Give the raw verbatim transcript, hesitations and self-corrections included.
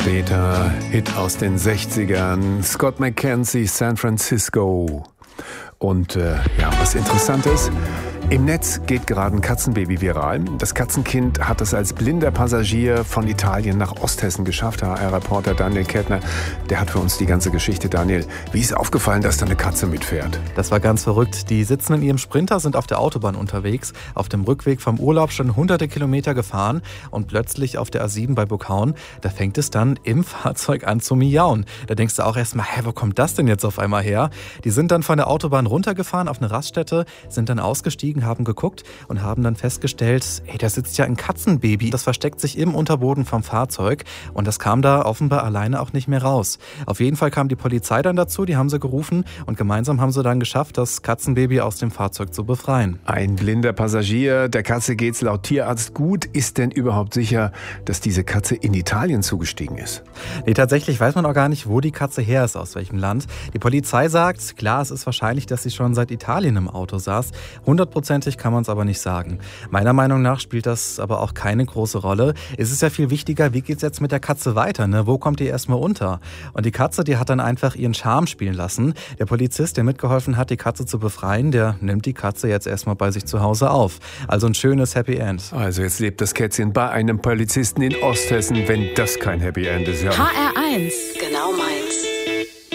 später, Hit aus den sechzigern, Scott McKenzie, San Francisco. Und äh, ja, was interessant ist, im Netz geht gerade ein Katzenbaby viral. Das Katzenkind hat es als blinder Passagier von Italien nach Osthessen geschafft. H R-Reporter Daniel Kettner, der hat für uns die ganze Geschichte. Daniel, wie ist aufgefallen, dass da eine Katze mitfährt? Das war ganz verrückt. Die sitzen in ihrem Sprinter, sind auf der Autobahn unterwegs, auf dem Rückweg vom Urlaub schon hunderte Kilometer gefahren und plötzlich auf der A sieben bei Burghauen, da fängt es dann im Fahrzeug an zu miauen. Da denkst du auch erstmal, hä, wo kommt das denn jetzt auf einmal her? Die sind dann von der Autobahn runtergefahren auf eine Raststätte, sind dann ausgestiegen, haben geguckt und haben dann festgestellt, ey, da sitzt ja ein Katzenbaby. Das versteckt sich im Unterboden vom Fahrzeug und das kam da offenbar alleine auch nicht mehr raus. Auf jeden Fall kam die Polizei dann dazu, die haben sie gerufen und gemeinsam haben sie dann geschafft, das Katzenbaby aus dem Fahrzeug zu befreien. Ein blinder Passagier, der Katze geht's laut Tierarzt gut. Ist denn überhaupt sicher, dass diese Katze in Italien zugestiegen ist? Nee, tatsächlich weiß man auch gar nicht, wo die Katze her ist, aus welchem Land. Die Polizei sagt, klar, es ist wahrscheinlich, dass sie schon seit Italien im Auto saß. hundertprozentig kann man es aber nicht sagen. Meiner Meinung nach spielt das aber auch keine große Rolle. Es ist ja viel wichtiger, wie geht es jetzt mit der Katze weiter? Ne? Wo kommt die erstmal unter? Und die Katze, die hat dann einfach ihren Charme spielen lassen. Der Polizist, der mitgeholfen hat, die Katze zu befreien, der nimmt die Katze jetzt erstmal bei sich zu Hause auf. Also ein schönes Happy End. Also jetzt lebt das Kätzchen bei einem Polizisten in Osthessen, wenn das kein Happy End ist. Ja. H R eins. Genau